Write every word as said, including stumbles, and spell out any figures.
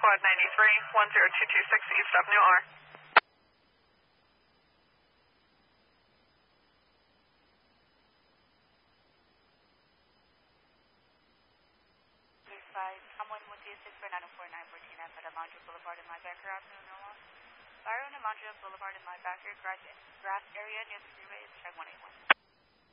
Quad ninety-three, one zero two two six, East Avenue R. five, someone with the assist for nine oh four nine fourteen F at Alondra Boulevard in my backer, afternoon normal. Fire on Alondra Boulevard in my backer, grass, grass area near the freeway is check one eight one.